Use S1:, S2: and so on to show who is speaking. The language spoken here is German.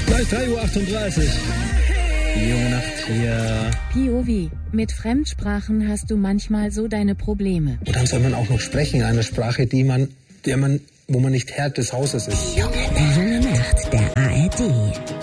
S1: Gleich 3:38 Uhr. Junge Nacht hier.
S2: POV. Mit Fremdsprachen hast du manchmal so deine Probleme.
S3: Und dann soll man auch noch sprechen, eine Sprache, wo man nicht Herr des Hauses ist.
S4: Die junge Nacht der ARD.